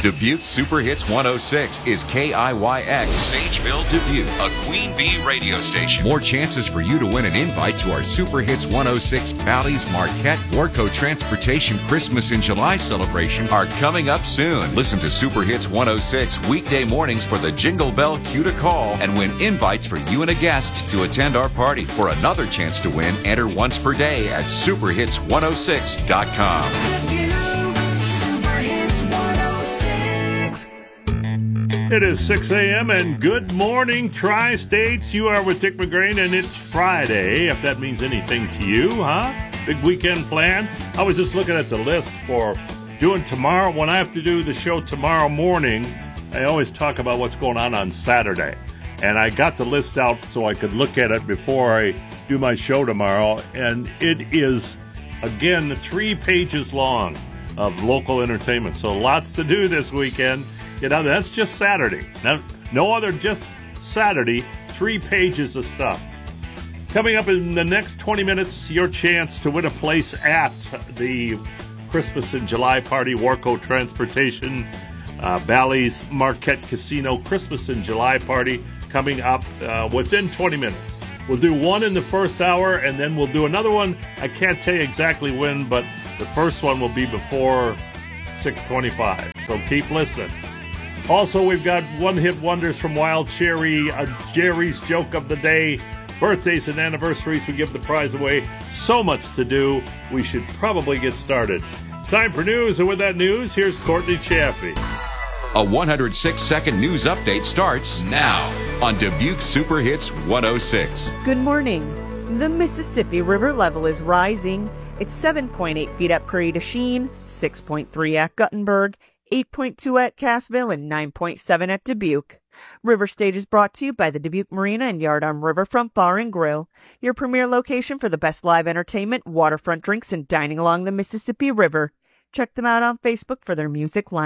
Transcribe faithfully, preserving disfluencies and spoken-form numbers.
Dubuque Super Hits one oh six is K I Y X, Sageville, Dubuque, a Queen Bee radio station. More chances for you to win an invite to our Super Hits one oh six Bally's Marquette Warco Transportation Christmas in July celebration are coming up soon. Listen to Super Hits one oh six weekday mornings for the Jingle Bell cue to call and win invites for you and a guest to attend our party. For another chance to win, enter once per day at super hits one oh six dot com. It is six a.m. and good morning, Tri-States. You are with Dick McGrain, and it's Friday, if that means anything to you, huh? Big weekend plan. I was just looking at the list for doing tomorrow. When I have to do the show tomorrow morning, I always talk about what's going on on Saturday. And I got the list out so I could look at it before I do my show tomorrow. And it is, again, three pages long of local entertainment. So lots to do this weekend. You know, that's just Saturday. Now, no other, just Saturday, three pages of stuff. Coming up in the next twenty minutes, your chance to win a place at the Christmas in July party, Warco Transportation, uh, Bally's Marquette Casino Christmas in July party coming up uh, within twenty minutes. We'll do one in the first hour, and then we'll do another one. I can't tell you exactly when, but the first one will be before six twenty-five. So keep listening. Also, we've got one-hit wonders from Wild Cherry, a Jerry's Joke of the Day, birthdays and anniversaries. We give the prize away. So much to do. We should probably get started. Time for news, and with that news, here's Courtney Chaffee. A one hundred six second news update starts now on Dubuque Super Hits one oh six. Good morning. The Mississippi River level is rising. It's seven point eight feet at Prairie du Chien, six point three at Guttenberg, eight point two at Cassville, and nine point seven at Dubuque. River Stage is brought to you by the Dubuque Marina and Yardarm Riverfront Bar and Grill, your premier location for the best live entertainment, waterfront drinks, and dining along the Mississippi River. Check them out on Facebook for their music line.